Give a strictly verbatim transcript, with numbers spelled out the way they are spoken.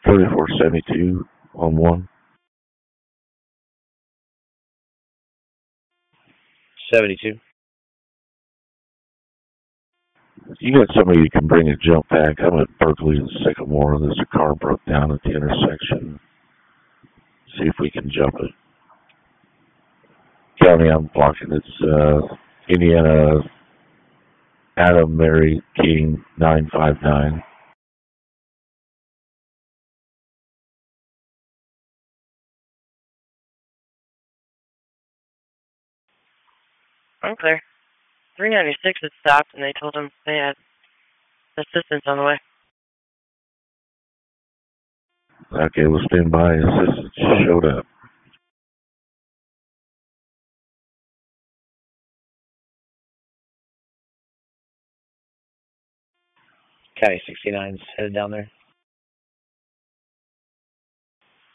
thirty-four seventy-two on one. seventy-two. You got somebody you can bring a jump pack. I'm at Berkeley and Sycamore. There's a car broke down at the intersection. See if we can jump it. County I'm blocking. It's uh, Indiana Adam Mary King nine five nine. Unclear. three ninety-six had stopped and they told him they had assistance on the way. Okay, we'll stand by. Assistance showed up. County sixty-nine's headed down there.